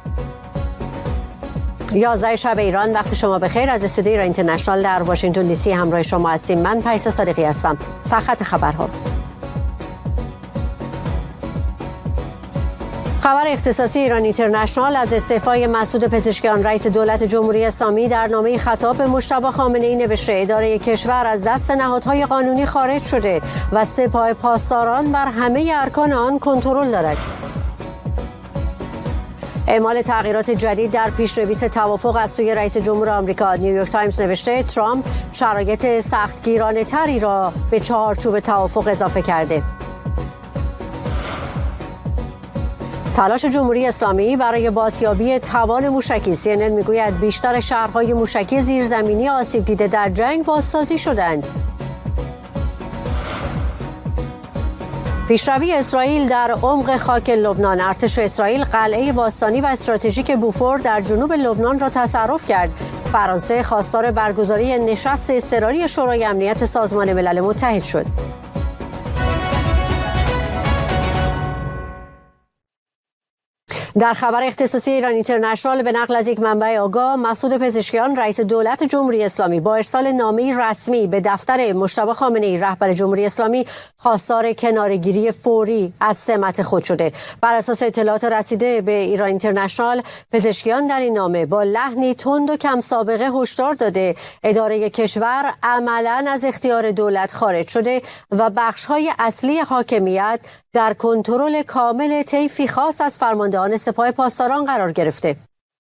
11 شب ایران، وقت شما بخیر. از استودیوی ایران اینترنشنال در واشنگتن دی سی همراه شما هستیم. من پریسا صادقی هستم. سرخط خبرها. خبر اختصاصی ایران اینترنشنال از استعفای مسعود پزشکیان رئیس دولت جمهوری اسلامی در نامه خطاب به مجتبی خامنه‌ای نوشته اداره کشور از دست نهادهای قانونی خارج شده و سپاه پاسداران بر همه ارکان آن کنترل دارد. اعمال تغییرات جدید در پیش‌رویس توافق از سوی رئیس جمهور آمریکا. نیویورک تایمز نوشته ترامپ شرایط سختگیرانه تری را به چارچوب توافق اضافه کرده. تلاش جمهوری اسلامی برای بازیابی توان موشکی. CNN میگوید بیشتر شهرهای موشکی زیرزمینی آسیب دیده در جنگ بازسازی شدند. پیشروی اسرائیل در عمق خاک لبنان. ارتش اسرائیل قلعه باستانی و استراتژیک بوفور در جنوب لبنان را تصرف کرد. فرانسه خواستار برگزاری نشست اضطراری شورای امنیت سازمان ملل متحد شد. در خبر اختصاصی ایران اینترنشنال به نقل از یک منبع آگاه، مسعود پزشکیان رئیس دولت جمهوری اسلامی با ارسال نامه‌ای رسمی به دفتر مجتبی خامنه‌ای رهبر جمهوری اسلامی خواستار کناره‌گیری فوری از سمت خود شده. بر اساس اطلاعات رسیده به ایران اینترنشنال، پزشکیان در این نامه با لحنی تند و کم سابقه هشدار داده اداره کشور عملاً از اختیار دولت خارج شده و بخش‌های اصلی حاکمیت در کنترل کامل طیفی خاص از فرماندهان سپاه پاسداران قرار گرفته.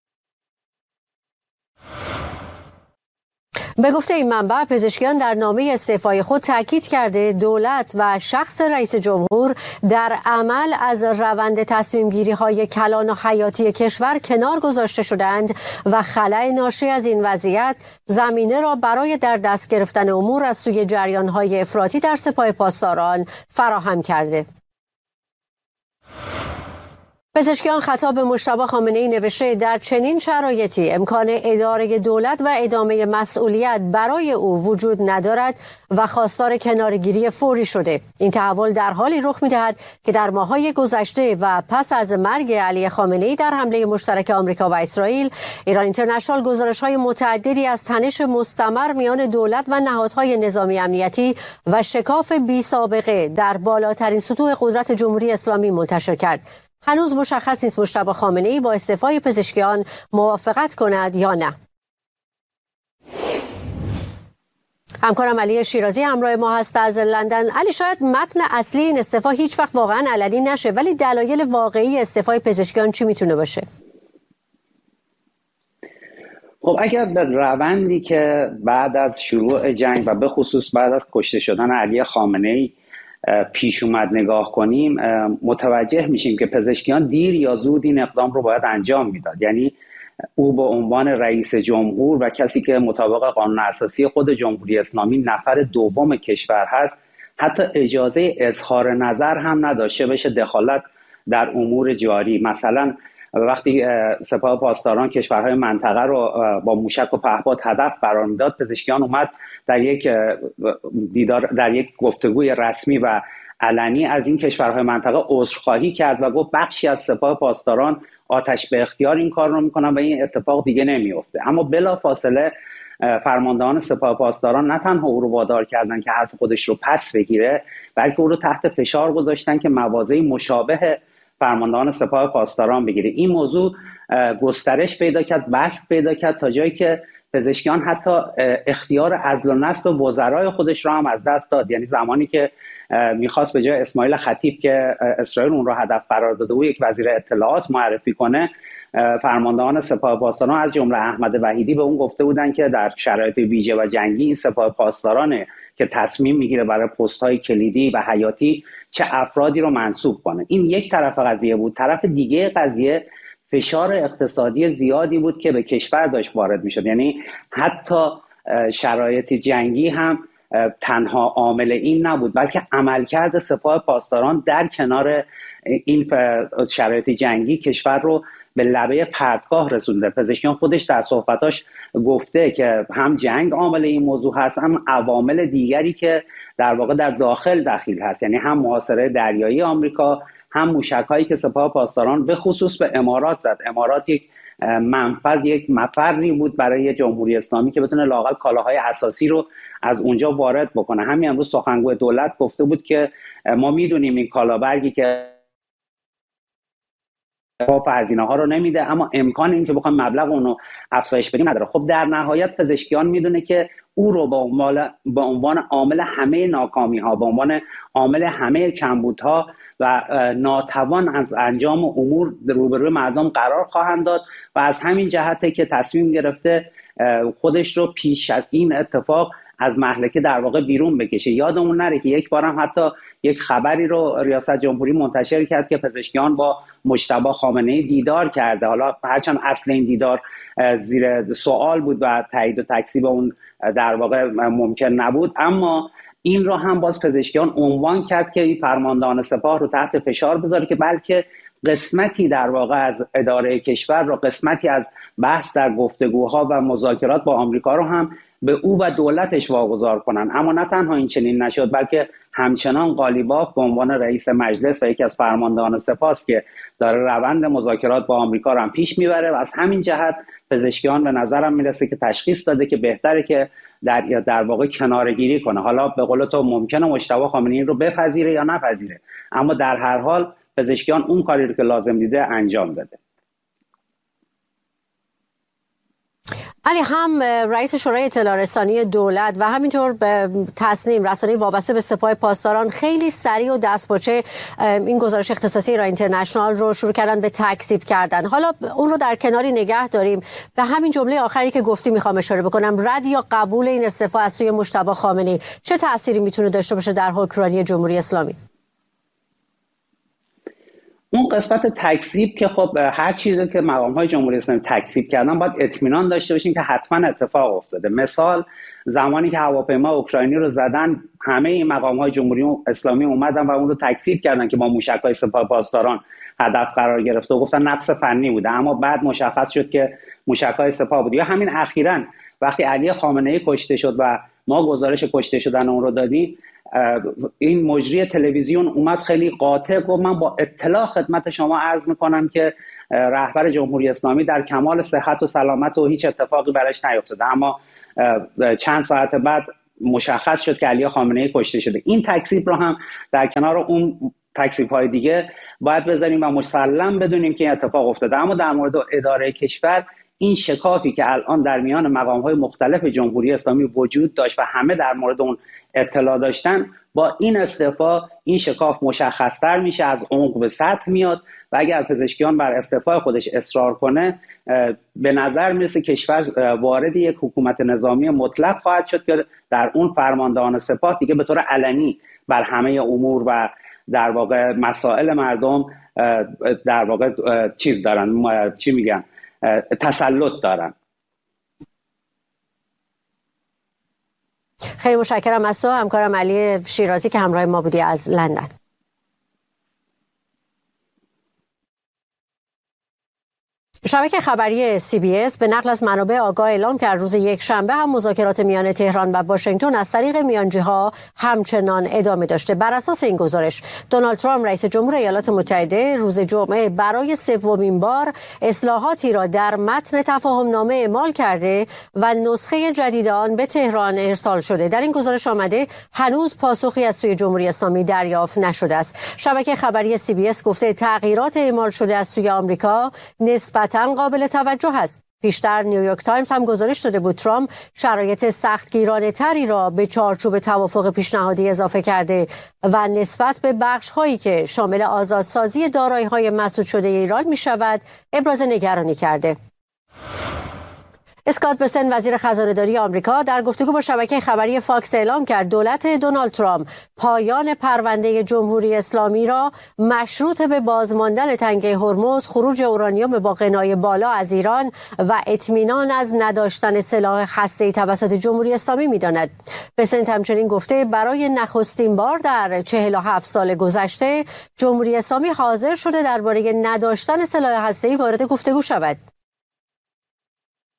به گفته این منبع، پزشکیان در نامه استعفای خود تاکید کرده دولت و شخص رئیس جمهور در عمل از روند تصمیم‌گیری‌های کلان و حیاتی کشور کنار گذاشته شدند و خلأ ناشی از این وضعیت زمینه را برای در دست گرفتن امور از سوی جریان‌های افراطی در سپاه پاسداران فراهم کرده. پزشکیان خطاب به مجتبی خامنه‌ای نوشته در چنین شرایطی امکان اداره دولت و ادامه مسئولیت برای او وجود ندارد و خواستار کناره‌گیری فوری شده. این تحول در حالی رخ می‌دهد که در ماه‌های گذشته و پس از مرگ علی خامنه‌ای در حمله مشترک آمریکا و اسرائیل، ایران اینترنشنال گزارش‌های متعددی از تنش مستمر میان دولت و نهادهای نظامی امنیتی و شکاف بی‌سابقه در بالاترین سطوح قدرت جمهوری اسلامی منتشر کرد. هنوز مشخص نیست مجتبی خامنه‌ای با استعفای پزشکیان موافقت کند یا نه. همکارم علی شیرازی همراه ما هست از لندن. علی، شاید متن اصلی این استعفا هیچ وقت واقعا علنی نشه، ولی دلایل واقعی استعفای پزشکیان چی میتونه باشه؟ خب اگر به روندی که بعد از شروع جنگ و به خصوص بعد از کشته شدن علی خامنه‌ای پیش اومد نگاه کنیم، متوجه میشیم که پزشکیان دیر یا زود این اقدام رو باید انجام میداد. یعنی او به عنوان رئیس جمهور و کسی که مطابق قانون اساسی خود جمهوری اسلامی نفر دوم کشور هست، حتی اجازه اظهار نظر هم نداشته بشه دخالت در امور جاری. مثلا وقتی سپاه پاسداران کشورهای منطقه رو با موشک و پهپاد هدف قرار میداد، پزشکیان اومد در یک گفتگوی رسمی و علنی از این کشورهای منطقه عذرخواهی کرد و گفت بخشی از سپاه پاسداران آتش به اختیار این کار رو میکنن و این اتفاق دیگه نمیفته. اما بلافاصله فرماندهان سپاه پاسداران نه تنها او رو وادار کردن که حرف خودش رو پس بگیره، بلکه او رو تحت فشار گذاشتن که مواضعی مشابه فرماندهان سپاه پاسداران بگیره. این موضوع گسترش پیدا کرد، بست پیدا کرد تا جایی که پزشکیان حتی اختیار عزل و نصب وزرای خودش را هم از دست داد. یعنی زمانی که میخواست به جای اسماعیل خطیب که اسرائیل اون رو هدف قرار داده و یک وزیر اطلاعات معرفی کنه، فرماندهان سپاه پاسداران از جمله احمد وحیدی به اون گفته بودن که در شرایط ویژه و جنگی این سپاه پاسدارانه که تصمیم میگیره برای پست‌های کلیدی و حیاتی چه افرادی رو منصوب کنه. این یک طرف قضیه بود. طرف دیگه قضیه فشار اقتصادی زیادی بود که به کشور داشت وارد میشد. یعنی حتی شرایط جنگی هم تنها عامل این نبود، بلکه عملکرد سپاه پاسداران در کنار این شرایط جنگی کشور رو به لبه پرتگاه رسونده. پزشکیان خودش در صحبتاش گفته که هم جنگ عامل این موضوع هست، هم عوامل دیگری که در واقع در داخل دخیل هست، یعنی هم محاصره دریایی آمریکا، هم موشک‌هایی که سپاه پاسداران به خصوص به امارات زد. امارات یک منفذ، یک مفری بود برای جمهوری اسلامی که بتونه لااقل کالاهای اساسی رو از اونجا وارد بکنه. همین امروز سخنگوی دولت گفته بود که ما میدونیم این کالابرگی که هزینه ها رو نمیده، اما امکان این که بخوایم مبلغ اون رو افزایش بدیم نداره. خب در نهایت پزشکیان میدونه که او رو به عنوان عامل همه ناکامی ها، به عنوان عامل همه کمبودها و ناتوان از انجام امور روبروی مردم قرار خواهند داد و از همین جهته که تصمیم گرفته خودش رو پیش از این اتفاق از مهلکه در واقع بیرون بکشه. یادمون نره که یک بارم حتی یک خبری رو ریاست جمهوری منتشر کرد که پزشکیان با مجتبی خامنه‌ای دیدار کرده. حالا هرچند اصل این دیدار زیر سوال بود و تایید و تکذیب اون در واقع ممکن نبود، اما این رو هم باز پزشکیان عنوان کرد که این فرماندهان سپاه رو تحت فشار بذاره که بلکه قسمتی در واقع از اداره کشور رو، قسمتی از بحث در گفتگوها و مذاکرات با آمریکا رو هم به او و دولتش واگذار کنن. اما نه تنها این چنین نشد، بلکه همچنان قالیباف به عنوان رئیس مجلس و یکی از فرماندهان سپاه که داره روند مذاکرات با آمریکا رو هم پیش میبره و از همین جهت پزشکیان به نظرم میرسه که تشخیص داده که بهتره که در واقع کناره‌گیری کنه. حالا به قول تو ممکنه مجتبی خامنه‌ای رو بپذیره یا نپذیره، اما در هر حال پزشکیان اون کاری رو که لازم دیده انجام داده. علی، هم رئیس شورای اطلاع رسانی دولت و همینطور به تصنیم رسانه‌ای وابسته به سپاه پاسداران خیلی سریع و دستپاچه این گزارش اختصاصی ایران اینترنشنال رو شروع کردن به تکذیب کردن. حالا اون رو در کناری نگه داریم. به همین جمله آخری که گفتی میخوام اشاره بکنم، رد یا قبول این استعفا از سوی مجتبی خامنه‌ای چه تأثیری میتونه داشته باشه در حکمرانی جمهوری اسلامی؟ اون قسمت تکذیب که خب هر چیزی که مقام‌های جمهوری اسلامی تکذیب کردن باید اطمینان داشته باشیم که حتما اتفاق افتاده. مثال زمانی که هواپیما اوکراینی رو زدن، همه این مقام‌های جمهوری اسلامی اومدن و اون رو تکذیب کردن که با موشک‌های سپاه پاسداران هدف قرار گرفته و گفتن نقص فنی بوده، اما بعد مشخص شد که موشک‌های سپاه بود. یا همین اخیراً وقتی علی خامنه‌ای کشته شد و ما گزارش کشته شدن اون رو دادیم، این مجری تلویزیون اومد خیلی قاطع گفت من با اطلاع خدمت شما عرض میکنم که رهبر جمهوری اسلامی در کمال صحت و سلامت و هیچ اتفاقی براش نیفتاده، اما چند ساعت بعد مشخص شد که علی خامنه‌ای کشته شده. این تکذیب رو هم در کنار اون تکذیب‌های دیگه باید بذاریم و مسلم بدونیم که این اتفاق افتاده. اما در مورد اداره کشور، این شکافی که الان در میان مقام‌های مختلف جمهوری اسلامی وجود داشت و همه در مورد اون اطلاع داشتن، با این استعفا این شکاف مشخص‌تر میشه، از عمق به سطح میاد و اگر پزشکیان بر استعفای خودش اصرار کنه، به نظر میرسه کشور وارد یک حکومت نظامی مطلق خواهد شد که در اون فرماندهان سپاه دیگه به طور علنی بر همه امور و در واقع مسائل مردم در واقع چیز دارن، چی میگن، تسلط دارن. خیلی متشکرم از تو همکارم علی شیرازی که همراه ما بودی از لندن. شبکه خبری CBS به نقل از منابع آگاه اعلام کرد روز یکشنبه هم مذاکرات میان تهران و واشنگتن از طریق میانجی‌ها همچنان ادامه داشته. بر اساس این گزارش، دونالد ترامپ رئیس جمهور ایالات متحده روز جمعه برای سومین بار اصلاحاتی را در متن تفاهم‌نامه اعمال کرده و نسخه جدید آن به تهران ارسال شده. در این گزارش آمده هنوز پاسخی از سوی جمهوری اسلامی دریافت نشده است. شبکه خبری CBS گفته تغییرات اعمال شده از سوی آمریکا نسبتاً قابل توجه است. پیشتر نیویورک تایمز هم گزارش داده بود ترامپ شرایط سختگیرانه تری را به چارچوب توافق پیشنهادی اضافه کرده و نسبت به بخش هایی که شامل آزادسازی دارایی های مسدود شده ایران می شود ابراز نگرانی کرده. اسکات بسن وزیر خزانه‌داری آمریکا در گفتگو با شبکه خبری فاکس اعلام کرد دولت دونالد ترامپ پایان پرونده جمهوری اسلامی را مشروط به بازماندن تنگه هرمز، خروج اورانیوم با غنای بالا از ایران و اطمینان از نداشتن سلاح هسته‌ای توسط جمهوری اسلامی می‌داند. بسن همچنین گفته برای نخستین بار در 47 سال گذشته جمهوری اسلامی حاضر شده درباره نداشتن سلاح هسته‌ای وارد گفتگو شود.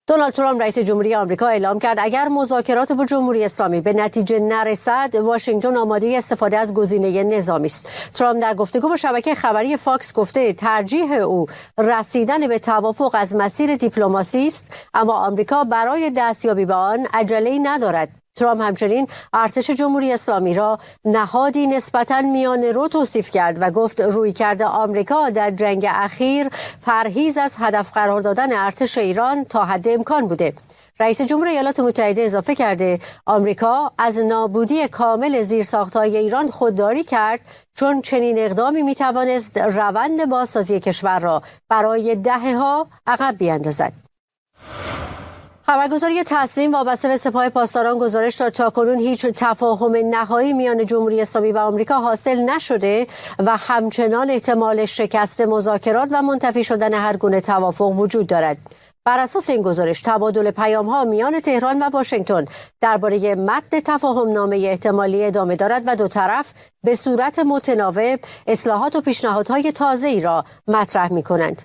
دونالد ترامپ رئیس جمهوری آمریکا اعلام کرد اگر مذاکرات با جمهوری اسلامی به نتیجه نرسد، واشنگتن آماده استفاده از گزینه نظامی است. ترامپ در گفتگو با شبکه خبری فاکس گفته ترجیح او رسیدن به توافق از مسیر دیپلماسی است، اما آمریکا برای دستیابی به آن عجله‌ای ندارد. ترامپ همچنین ارتش جمهوری اسلامی را نهادی نسبتاً میانه‌رو توصیف کرد و گفت رویکرد آمریکا در جنگ اخیر پرهیز از هدف قرار دادن ارتش ایران تا حد امکان بوده. رئیس جمهور ایالات متحده اضافه کرده آمریکا از نابودی کامل زیرساخت‌های ایران خودداری کرد، چون چنین اقدامی میتوانست روند بازسازی کشور را برای دهه‌ها عقب بیاندازد. خبرگزاری تسنیم وابسته به سپاه پاسداران گزارش داد تاکنون هیچ تفاهم نهایی میان جمهوری اسلامی و آمریکا حاصل نشده و همچنان احتمال شکست مذاکرات و منتفی شدن هر گونه توافق وجود دارد. بر اساس این گزارش تبادل پیام‌ها میان تهران و واشنگتن درباره متن تفاهم‌نامه احتمالی ادامه دارد و دو طرف به صورت متناوب اصلاحات و پیشنهادهای تازه‌ای را مطرح می‌کنند.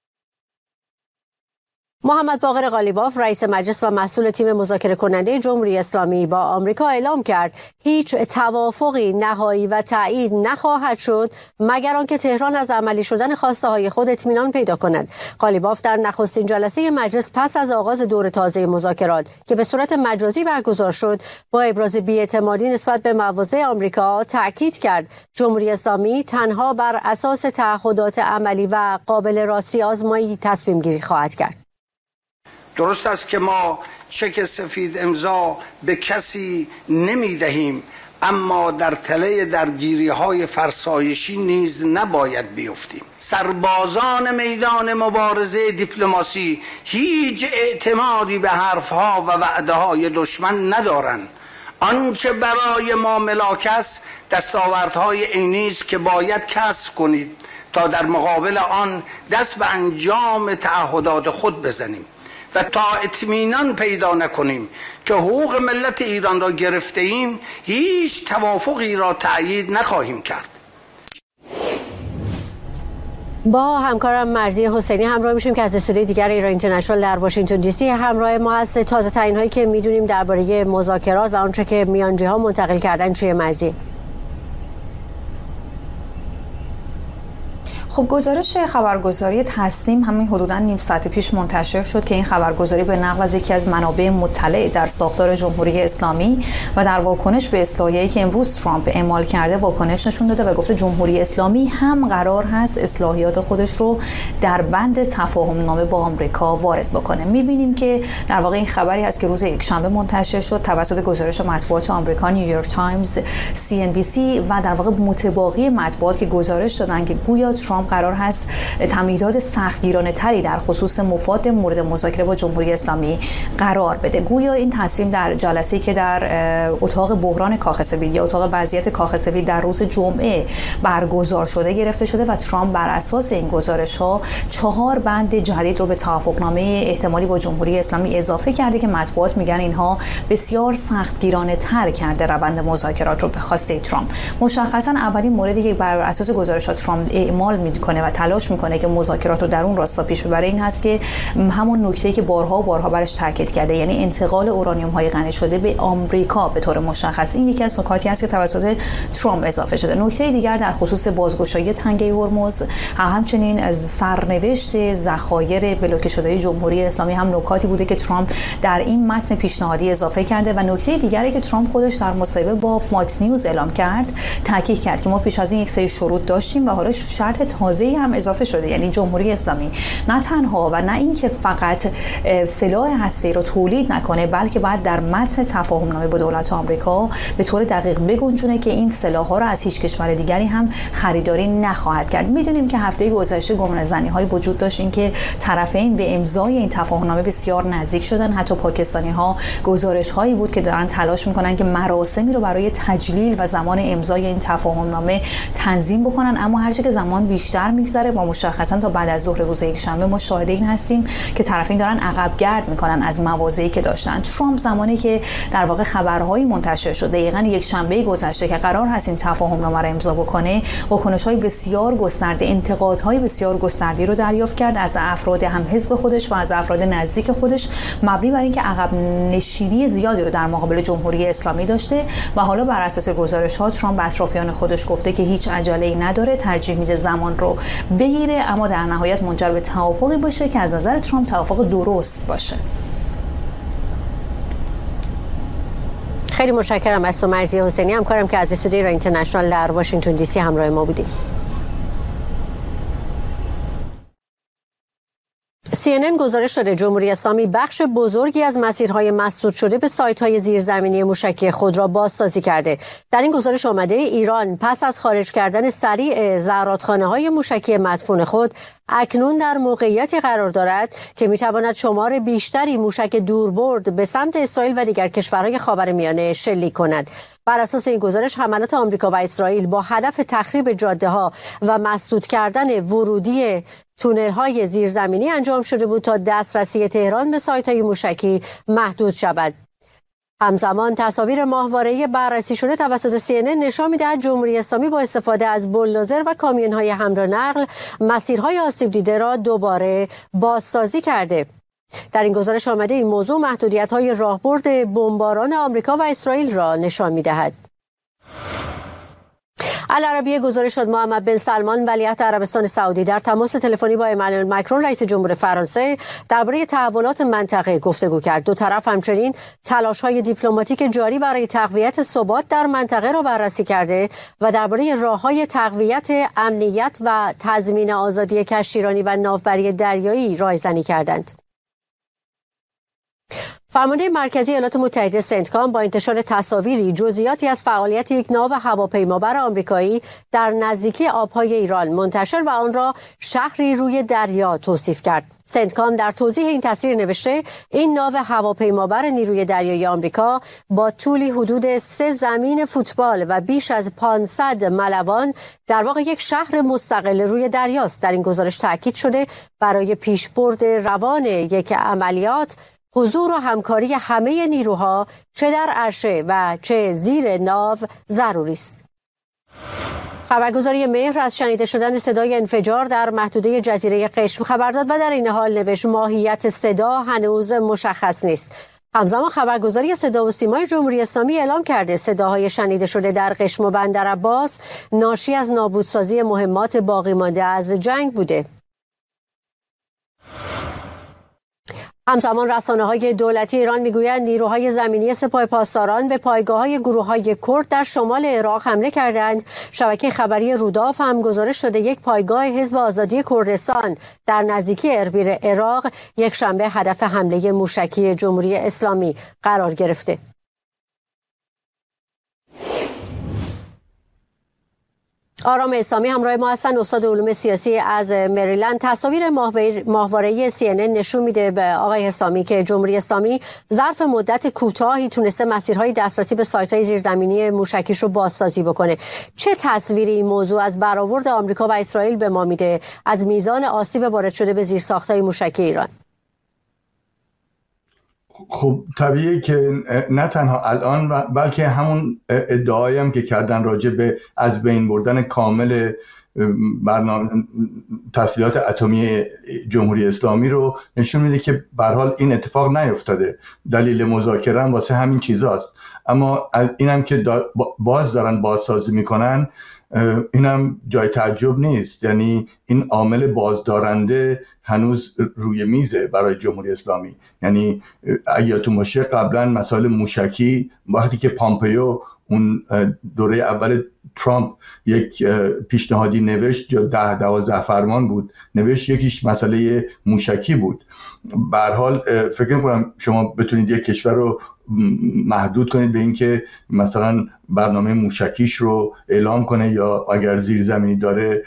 محمد باقر قالیباف رئیس مجلس و مسئول تیم مذاکره کننده جمهوری اسلامی با آمریکا اعلام کرد هیچ توافقی نهایی و تایید نخواهد شد مگر آنکه تهران از عملی شدن خواسته های خود اطمینان پیدا کند. قالیباف در نخستین جلسه مجلس پس از آغاز دور تازه مذاکرات که به صورت مجازی برگزار شد با ابراز بی‌اعتمادی نسبت به مواضع آمریکا تاکید کرد جمهوری اسلامی تنها بر اساس تعهدات عملی و قابل راستی آزمایی تصمیم گیری خواهد کرد. درست است که ما چک سفید امضا به کسی نمی دهیم، اما در تله درگیری‌های فرسایشی نیز نباید بیفتیم. سربازان میدان مبارزه دیپلماسی هیچ اعتمادی به حرفها و وعده‌های دشمن ندارند. آنچه برای ما ملاک است دستاوردهای عینی است که باید کسب کنید تا در مقابل آن دست به انجام تعهدات خود بزنیم و تا اطمینان پیدا نکنیم که حقوق ملت ایران را گرفته ایم هیچ توافقی را تأیید نخواهیم کرد. با همکارم مرضی حسینی همراه میشیم که از استودیوی دیگر ایران اینترنشنال در واشنگتن دی سی همراه ما هست. تازه ترین هایی که میدونیم درباره مذاکرات و آنچه که میانجی‌ها منتقل کردن چیه مرضی؟ خب گزارش خبرگزاری تسنیم همین حدوداً نیم ساعت پیش منتشر شد که این خبرگزاری به نقل از یکی از منابع مطلع در ساختار جمهوری اسلامی و در واکنش به اصلاحیه‌ای که امروز ترامپ اعمال کرده واکنش نشون داده و گفته جمهوری اسلامی هم قرار هست اصلاحیات خودش رو در بند تفاهم‌نامه با آمریکا وارد بکنه. می‌بینیم که در واقع این خبری هست که روز یکشنبه منتشر شد توسط گزارش مطبوعات آمریکا نیویورک تایمز، CNBC و در واقع متباقی مطبوعات که گزارش دادن که گویا ترامپ قرار هست تمهیدات سختگیرانه تری در خصوص مفاد مورد مذاکره با جمهوری اسلامی قرار بده. گویا این تصمیم در جلسه‌ای که در اتاق بحران کاخ سفید یا اتاق وضعیت کاخ سفید در روز جمعه برگزار شده گرفته شده و ترامپ بر اساس این گزارش‌ها 4 بند جدید رو به توافقنامه احتمالی با جمهوری اسلامی اضافه کرده که مطبوعات میگن اینها بسیار سختگیرانه تر کرده روند مذاکرات رو به خواسته ترامپ. مشخصاً اولین موردی که بر اساس گزارشات ترامپ اعمال میکنه و تلاش میکنه که مذاکرات رو در اون راستا پیش ببره این هست که همون نکته‌ای که بارها برش تاکید کرده، یعنی انتقال اورانیوم های غنی شده به آمریکا به طور مشخص. این یکی از نکاتی است که توسط ترامپ اضافه شده. نکته دیگر در خصوص بازگشایی تنگه هرمز، همچنین از سرنوشت ذخایر بلوکه شده جمهوری اسلامی هم نکاتی بوده که ترامپ در این متن پیشنهادی اضافه کرده و نکته دیگری که ترامپ خودش در مصاحبه با فاکس نیوز اعلام کرد تاکید کرد که ما پیش از این یک سری شروط داشتیم و حالا شرط تازه‌ای هم اضافه شده، یعنی جمهوری اسلامی نه تنها و نه اینکه فقط سلاح هسته‌ای رو تولید نکنه بلکه باید در متن تفاهم‌نامه با دولت آمریکا به طور دقیق بگنجونه که این سلاح‌ها رو از هیچ کشور دیگری هم خریداری نخواهد کرد. می‌دونیم که هفته گذشته گمانه‌زنی‌های وجود داشت این که طرفین به امضای این تفاهم‌نامه بسیار نزدیک شدن. حتی پاکستانی‌ها گزارش‌هایی بود که دارن تلاش می‌کنن که مراسمی رو برای تجلیل و زمان امضای این تفاهم‌نامه تنظیم بکنن، اما هرچه که زمان بیشتر بیشتر میگذره و مشخصا تا بعد از ظهر روز یکشنبه ما شاهد این هستیم که طرفین دارن عقب گرد میکنن از مواضعی که داشتن. ترامپ زمانی که در واقع خبرهایی منتشر شد دقیقاً یک شنبه گذشته که قرار هست این تفاهمنامه را امضا بکنه، واکنش‌های بسیار گسترده، انتقادهای بسیار گسترده رو دریافت کرد از افراد هم حزب خودش و از افراد نزدیک خودش، مبنی بر اینکه عقب نشینی زیادی رو در مقابل جمهوری اسلامی داشته و حالا بر اساس گزارش‌ها ترامپ به اطرافیان خودش گفته که هیچ عجله‌ای نداره، ترجیح میده زمان رو بگیره، اما در نهایت منجر به توافقی باشه که از نظر ترامپ توافق درست باشه. خیلی متشکرم از تو مرضیه حسینی، همکارم که از استودیو ایران اینترنشنال در واشنگتن دی سی همراه ما بودیم. CNN گزارش داده جمهوری اسلامی بخش بزرگی از مسیرهای مسدود شده به سایت‌های زیرزمینی موشکی خود را بازسازی کرده. در این گزارش آمده ایران پس از خارج کردن سریع زرادخانه‌های موشکی مدفون خود اکنون در موقعیتی قرار دارد که می‌تواند شمار بیشتری موشک دوربرد به سمت اسرائیل و دیگر کشورهای خاورمیانه شلیک کند. بر اساس این گزارش حملات آمریکا و اسرائیل با هدف تخریب جاده‌ها و مسدود کردن ورودی تونل‌های زیرزمینی انجام شده بود تا دسترسی تهران به سایت‌های موشکی محدود شود. همزمان تصاویر ماهواره‌ای بررسی شده توسط CNN نشان می‌دهد جمهوری اسلامی با استفاده از بولدوزر و کامیون‌های حمل و نقل مسیرهای آسیب دیده را دوباره بازسازی کرده. در این گزارش آمده این موضوع محدودیت‌های راهبرد بمباران آمریکا و اسرائیل را نشان می‌دهد. العربیه گزارش داد محمد بن سلمان ولیعهد عربستان سعودی در تماس تلفنی با امانوئل مکرون رئیس جمهور فرانسه درباره تحولات منطقه گفتگو کرد. دو طرف همچنین تلاش‌های دیپلماتیک جاری برای تقویت ثبات در منطقه را بررسی کرده و درباره راه‌های تقویت امنیت و تضمین آزادی کشتیرانی و ناوبری دریایی رایزنی کردند. فرمانده مرکزی ایالات متحده سنتکام با انتشار تصاویری جزئیاتی از فعالیت یک ناو هواپیمابر آمریکایی در نزدیکی آبهای ایران منتشر و آن را شهری روی دریا توصیف کرد. سنتکام در توضیح این تصویر نوشته این ناو هواپیمابر نیروی دریایی آمریکا با طولی حدود 3 زمین فوتبال و بیش از 500 ملوان در واقع یک شهر مستقل روی دریاست. در این گزارش تاکید شده برای پیشبرد روان یک عملیات حضور و همکاری همه نیروها چه در عرشه و چه زیر ناو ضروری است. خبرگزاری مهر از شنیده شدن صدای انفجار در محدوده جزیره قشم خبر داد و در این حال نوشت ماهیت صدا هنوز مشخص نیست. همزمان خبرگزاری صدا و سیمای جمهوری اسلامی اعلام کرده صداهای شنیده شده در قشم و بندر عباس ناشی از نابودسازی مهمات باقی مانده از جنگ بوده. همزمان رسانه‌های دولتی ایران میگویند نیروهای زمینی سپاه پاسداران به پایگاه‌های گروه‌های کرد در شمال عراق حمله کردند. شبکه خبری روداف هم گزارش داده یک پایگاه حزب آزادی کردستان در نزدیکی اربیل عراق یک شنبه هدف حمله موشکی جمهوری اسلامی قرار گرفته. آرام اسلامی همراه ما هستن، استاد علوم سیاسی از مریلند. تصاویر ماهواره‌ای CNN نشون میده به آقای اسلامی که جمهوری اسلامی ظرف مدت کوتاهی تونسته مسیرهای دسترسی به سایت‌های زیرزمینی موشکیش رو بازسازی بکنه. چه تصویری این موضوع از برآورد آمریکا و اسرائیل به ما میده از میزان آسیب وارد شده به زیرساخت‌های موشکی ایران؟ خب طبیعیه که نه تنها الان بلکه همون ادعایی هم که کردن راجع به از بین بردن کامل برنامه تسلیحات اتمی جمهوری اسلامی رو نشون میده که به هر حال این اتفاق نیفتاده. دلیل مذاکره هم واسه همین چیزاست. اما از اینم که باز دارن بازسازی میکنن اینم جای تعجب نیست. یعنی این عامل بازدارنده هنوز روی میزه برای جمهوری اسلامی. یعنی اگه یادتون باشه قبلا مسائل موشکی وقتی که پامپیو اون دوره اول ترامپ یک پیشنهادی نوشت یا 10-12 فرمان بود نوشت، یکیش مسئله موشکی بود. به هر حال فکر می‌کنم شما بتونید یک کشور رو محدود کنید به اینکه مثلا برنامه موشکیش رو اعلام کنه یا اگر زیرزمینی داره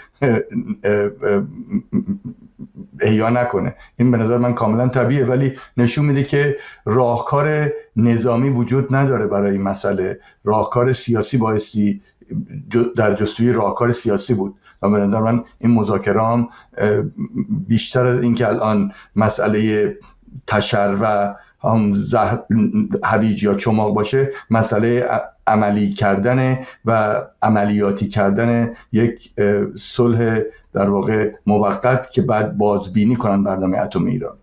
احیا نکنه. این به نظر من کاملا طبیعیه، ولی نشون میده که راهکار نظامی وجود نداره برای این مسئله. راهکار سیاسی بایستی در جستجوی راهکار سیاسی بود و به نظر من این مذاکره هم بیشتر از این که الان مسئله تشر و هم هویج یا چماق باشه، مسئله عملی کردن و عملیاتی کردن یک صلح در واقع موقت که بعد بازبینی کنن برنامه اتمی ایران.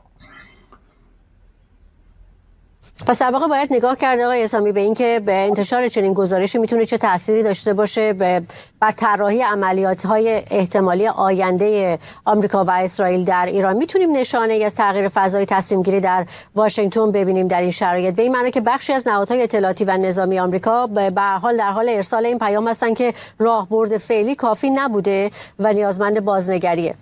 پس در واقع باید نگاه کرد آقای اسامی به اینکه به انتشار چنین گزارشی میتونه چه تأثیری داشته باشه بر طراحی عملیات‌های احتمالی آینده آمریکا و اسرائیل در ایران. میتونیم نشانه‌ای از تغییر فضای تصمیم‌گیری در واشنگتن ببینیم در این شرایط، به این معنی که بخشی از نهادهای اطلاعاتی و نظامی آمریکا به هر حال در حال ارسال این پیام هستن که راهبرد فعلی کافی نبوده و نیازمند بازنگریه.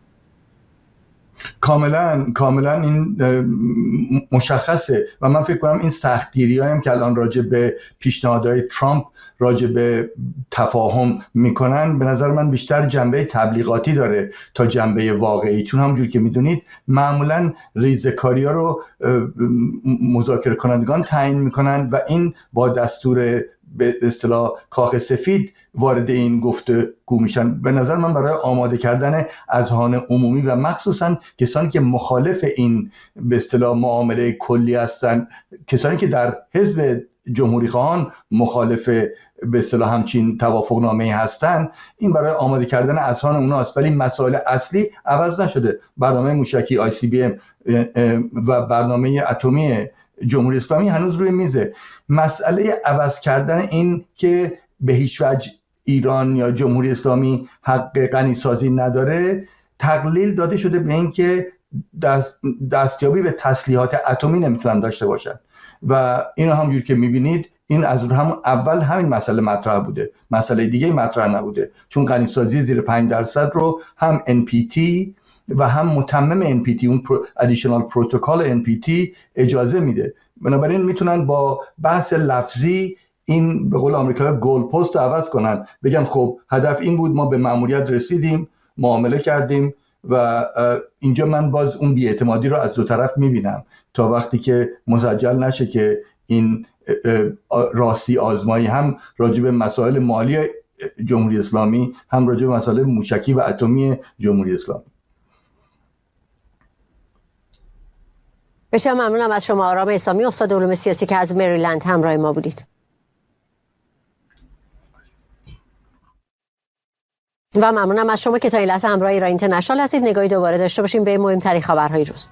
کاملا این مشخصه و من فکر کنم این سختگیری‌هایی هم که الان راجع به پیشنهادهای ترامپ راجع به تفاهم میکنن به نظر من بیشتر جنبه تبلیغاتی داره تا جنبه واقعی، چون همونجور که میدونید معمولا ریزکاری‌ها رو مذاکره کنندگان تعیین میکنن و این با دستور به اصطلاح کاخ سفید وارد این گفتگو میشن. به نظر من برای آماده کردن اذهان عمومی و مخصوصا کسانی که مخالف این به اصطلاح معامله کلی هستن، کسانی که در حزب جمهوری خواهان مخالف به اصطلاح همچین توافقنامه‌ای هستن، این برای آماده کردن اذهان اوناست، ولی مسائل اصلی عوض نشده. برنامه موشکی ICBM و برنامه اتمی جمهوری اسلامی هنوز روی میزه. مسئله عوض کردن این که به هیچ وجه ایران یا جمهوری اسلامی حق غنیسازی نداره تقلیل داده شده به این که دستیابی به تسلیحات اتمی نمیتونن داشته باشن و اینو همونجور که میبینید این از همون اول همین مسئله مطرح بوده، مسئله دیگه مطرح نبوده، چون غنیسازی زیر 5% رو هم NPT و هم متمم NPT اون ادیشنال پروتکل NPT اجازه میده. بنابراین میتونن با بحث لفظی این به قول آمریکا گل پست عوض کنن، بگن خب هدف این بود، ما به مأموریت رسیدیم، معامله کردیم و اینجا من باز اون بی‌اعتمادی رو از دو طرف میبینم تا وقتی که مسجل نشه که این راستی آزمایی هم راجع به مسائل مالی جمهوری اسلامی هم راجع به مسائل موشکی و اتمی جمهوری اسلامی. بسیار ممنونم از شما آرام اسامی، استاد علوم سیاسی که از مریلند همراه ما بودید. و ممنونم از شما که تا این لحظه همراه ایران اینترنشنال هستید. نگاهی دوباره داشته باشیم به مهمترین خبرهای روز.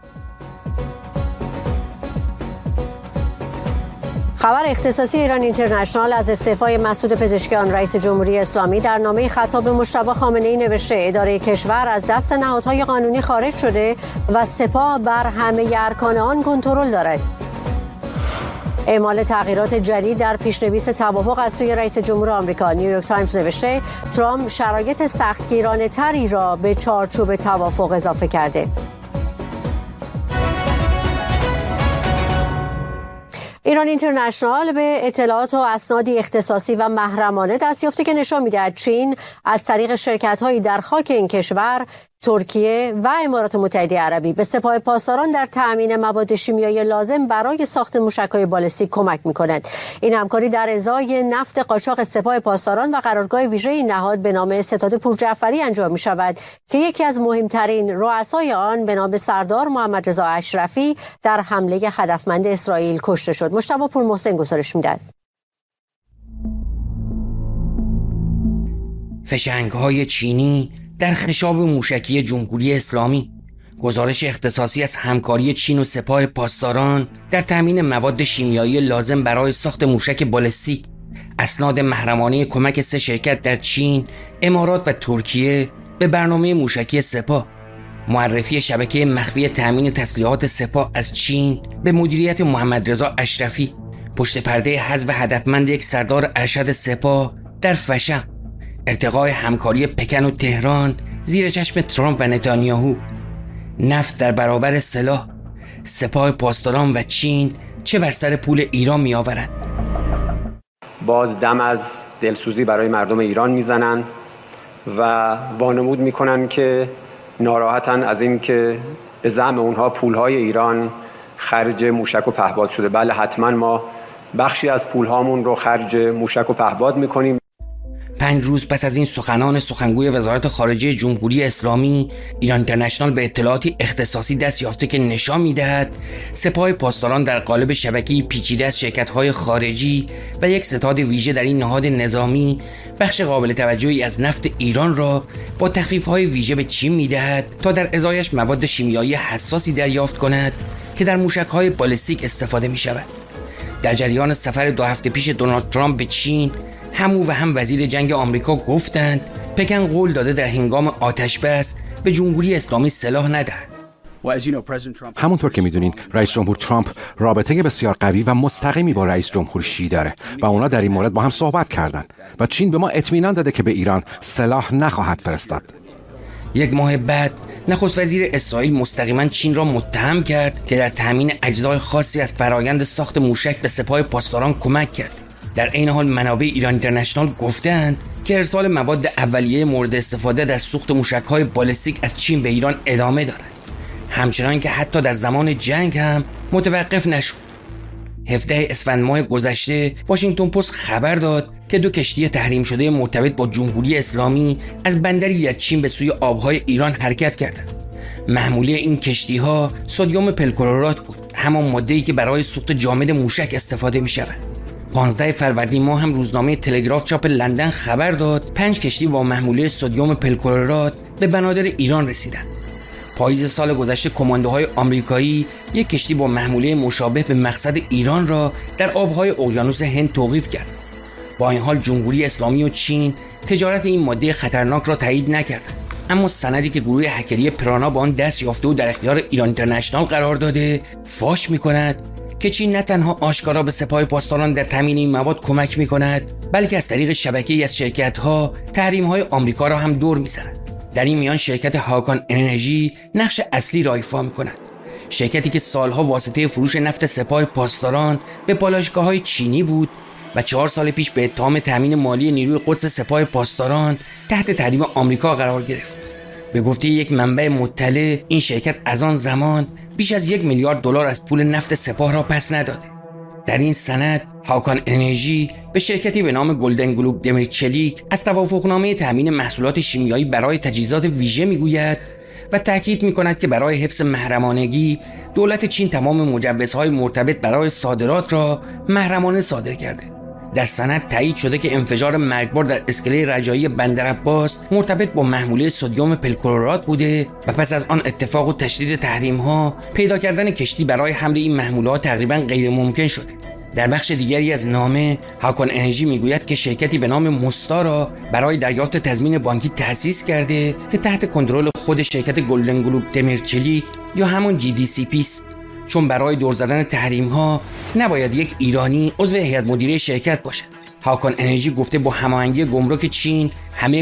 خبر اختصاصی ایران اینترنشنال از استعفای مسعود پزشکیان رئیس جمهوری اسلامی در نامه خطاب مجتبی خامنه‌ای نوشته اداره کشور از دست نهادهای قانونی خارج شده و سپاه بر همه ارکان آن کنترل دارد. اعمال تغییرات جدید در پیشنویس توافق از سوی رئیس جمهور آمریکا. نیویورک تایمز نوشته ترامپ شرایط سختگیرانه تری را به چارچوب توافق اضافه کرده. ایران اینترنشنال به اطلاعات و اسنادی اختصاصی و محرمانه دست یافته که نشان می‌دهد چین از طریق شرکت‌هایی در خاک این کشور، ترکیه و امارات متحده عربی به سپاه پاسداران در تأمین مواد شیمیایی لازم برای ساخت موشک‌های بالستیک کمک می‌کند. این همکاری در ازای نفت قاچاق سپاه پاسداران و قرارگاه ویژه این نهاد به نام ستاد پورجعفری انجام می‌شود که یکی از مهمترین رؤسای آن به نام سردار محمد رضا اشرفی در حمله هدفمند اسرائیل کشته شد. مجتبی پورمحسن گزارش می‌دهد. فشنگ‌های چینی در خشاب موشکی جمهوری اسلامی. گزارش اختصاصی از همکاری چین و سپاه پاسداران در تامین مواد شیمیایی لازم برای ساخت موشک بالستیک. اسناد محرمانه کمک 3 شرکت در چین، امارات و ترکیه به برنامه موشکی سپاه. معرفی شبکه مخفی تامین تسلیحات سپاه از چین به مدیریت محمد رضا اشرفی. پشت پرده حذف هدفمند یک سردار ارشد سپاه در فشن. ارتقای همکاری پکن و تهران زیر چشم ترامپ و نتانیاهو. نفت در برابر سلاح. سپاه پاسداران و چین چه بر سر پول ایران می آورند. باز دم از دلسوزی برای مردم ایران میزنن و وانمود میکنن که ناراحتن از این که به زعم اونها پولهای ایران خرج موشک و پهپاد شده. بله، حتما ما بخشی از پولهامون رو خرج موشک و پهپاد میکنیم. 5 روز پس از این سخنان سخنگوی وزارت خارجه جمهوری اسلامی، ایران اینترنشنال به اطلاعاتی اختصاصی دست یافته که نشان می‌دهد سپاه پاسداران در قالب شبکه‌ای پیچیده از شرکت‌های خارجی و یک ستاد ویژه در این نهاد نظامی بخش قابل توجهی از نفت ایران را با تخفیف‌های ویژه به چین می‌دهد تا در ازایش مواد شیمیایی حساسی دریافت کند که در موشک‌های بالستیک استفاده می‌شود. در جریان سفر 2 هفته پیش دونالد ترامپ به چین، هم او و هم وزیر جنگ آمریکا گفتند پکن قول داده در هنگام آتش‌بس به جمهوری اسلامی سلاح ندهد. همونطور که میدونین رئیس جمهور ترامپ رابطه بسیار قوی و مستقیمی با رئیس جمهور شی داره و اونا در این مورد با هم صحبت کردن و چین به ما اطمینان داده که به ایران سلاح نخواهد فرستاد. 1 ماه بعد نخست وزیر اسرائیل مستقیما چین را متهم کرد که در تامین اجزای خاصی از فرایند ساخت موشک به سپاه پاسداران کمک کرد. در عین حال منابع ایران اینترنشنال گفتند که ارسال مواد اولیه مورد استفاده در سوخت موشک‌های بالستیک از چین به ایران ادامه دارد، همچنان که حتی در زمان جنگ هم متوقف نشد. 17 اسفند ماه گذشته واشنگتن پست خبر داد که 2 کشتی تحریم شده مرتبط با جمهوری اسلامی از بندری در چین به سوی آبهای ایران حرکت کردند. محموله این کشتی‌ها سدیم پرکلورات بود، همان ماده‌ای که برای سوخت جامد موشک استفاده می‌شود. 15 فروردین ماه هم روزنامه تلگراف چاپ لندن خبر داد 5 کشتی با محموله سدیم پرکلورات به بنادر ایران رسیدند. پاییز سال گذشته کماندوهای آمریکایی یک کشتی با محموله مشابه به مقصد ایران را در آبهای اقیانوس هند توقیف کرد. با این حال جمهوری اسلامی و چین تجارت این ماده خطرناک را تایید نکردند، اما سندی که گروه هکری پرانا با آن دست یافته و در اختیار ایران اینترنشنال قرار داده فاش می‌کند که چین نه تنها آشکارا به سپاه پاسداران در تامین این مواد کمک می‌کند، بلکه از طریق شبکه‌ای از شرکت‌ها تحریم‌های آمریکا را هم دور می‌زند. در این میان شرکت هاکان انرژی نقش اصلی را ایفا می‌کند. شرکتی که سالها واسطه فروش نفت سپاه پاسداران به پالایشگاه‌های چینی بود و 4 سال پیش به اتهام تامین مالی نیروی قدس سپاه پاسداران تحت تحریم آمریکا قرار گرفت. به گفته یک منبع مطلع، این شرکت از آن زمان بیش از $1 میلیارد از پول نفت سپاه را پس نداده. در این سند هاکان انرژی به شرکتی به نام گلدن گلوب دمیرچلیک از توافقنامه تامین محصولات شیمیایی برای تجهیزات ویژه میگوید و تاکید میکند که برای حفظ محرمانگی دولت چین تمام مجوزهای مرتبط برای صادرات را محرمانه صادر کرده. در سند تایید شده که انفجار مرگبار در اسکله رجایی بندرعباس مرتبط با محموله سدیم پرکلورات بوده و پس از آن اتفاق و تشدید تحریم‌ها پیدا کردن کشتی برای حمل این محمولات تقریباً غیر ممکن شده. در بخش دیگری از نامه هاکان انرژی میگوید که شرکتی به نام موستا را برای دریافت تضمین بانکی تأسیس کرده که تحت کنترل خود شرکت گلدن گلوب دمیرچلیک یا همون GDCP است، چون برای دور زدن تحریم‌ها نباید یک ایرانی عضو هیئت مدیره شرکت باشد. هاکان انرژی گفته با هماهنگی گمرک چین همه